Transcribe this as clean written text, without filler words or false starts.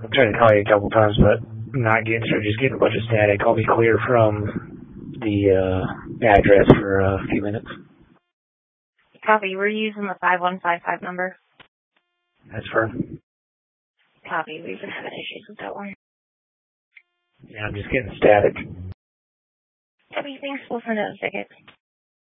I've tried to call you a couple times, but I'm not getting through. Just getting a bunch of static. I'll be clear from the address for a few minutes. Copy. We're using the 5155 number. That's firm. Copy. We've been having issues with that one. Yeah, I'm just getting static. Copy. Thanks. We'll send out a ticket.